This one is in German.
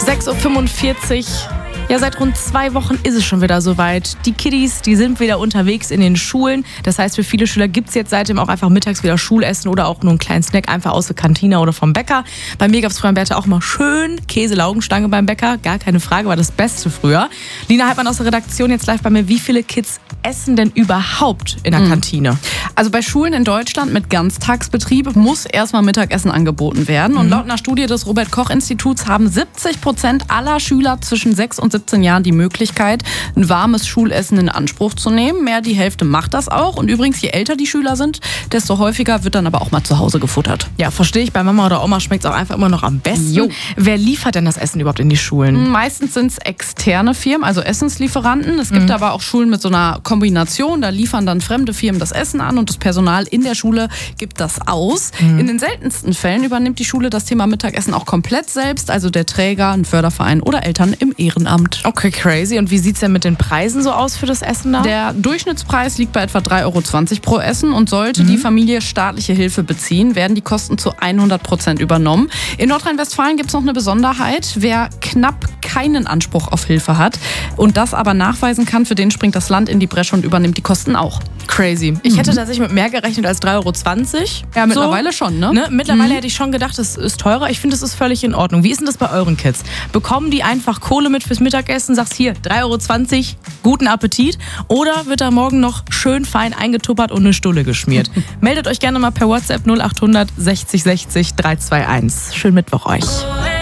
6.45 Uhr. Ja, seit rund 2 Wochen ist es schon wieder soweit. Die Kiddies, die sind wieder unterwegs in den Schulen. Das heißt, für viele Schüler gibt es jetzt seitdem auch einfach mittags wieder Schulessen oder auch nur einen kleinen Snack einfach aus der Kantine oder vom Bäcker. Bei mir gab es früher am Bertha auch mal schön Käse-Laugenstange beim Bäcker. Gar keine Frage, war das Beste früher. Lina Heidmann aus der Redaktion jetzt live bei mir. Wie viele Kids essen denn überhaupt in der Kantine? Also bei Schulen in Deutschland mit Ganztagsbetrieb muss erstmal Mittagessen angeboten werden. Und laut einer Studie des Robert-Koch-Instituts haben 70% aller Schüler zwischen 6 und 17 Jahren die Möglichkeit, ein warmes Schulessen in Anspruch zu nehmen. Mehr die Hälfte macht das auch. Und übrigens, je älter die Schüler sind, desto häufiger wird dann aber auch mal zu Hause gefuttert. Ja, verstehe ich. Bei Mama oder Oma schmeckt es auch einfach immer noch am besten. Jo. Wer liefert denn das Essen überhaupt in die Schulen? Meistens sind es externe Firmen, also Essenslieferanten. Es gibt aber auch Schulen mit so einer Kombination. Da liefern dann fremde Firmen das Essen an und das Personal in der Schule gibt das aus. In den seltensten Fällen übernimmt die Schule das Thema Mittagessen auch komplett selbst. Also der Träger, ein Förderverein oder Eltern im Ehrenamt. Okay, crazy. Und wie sieht es denn mit den Preisen so aus für das Essen da? Der Durchschnittspreis liegt bei etwa 3,20 € pro Essen und sollte die Familie staatliche Hilfe beziehen, werden die Kosten zu 100% übernommen. In Nordrhein-Westfalen gibt es noch eine Besonderheit. Wer knapp keinen Anspruch auf Hilfe hat und das aber nachweisen kann, für den springt das Land in die Bresche und übernimmt die Kosten auch. Crazy. Ich hätte tatsächlich mit mehr gerechnet als 3,20 €. Ja, mittlerweile schon, ne? Mittlerweile hätte ich schon gedacht, es ist teurer. Ich finde, es ist völlig in Ordnung. Wie ist denn das bei euren Kids? Bekommen die einfach Kohle mit fürs Mittagessen? Sagst hier, 3,20 €, guten Appetit? Oder wird da morgen noch schön fein eingetuppert und eine Stulle geschmiert? Meldet euch gerne mal per WhatsApp 0800 60 60 321. Schönen Mittwoch euch.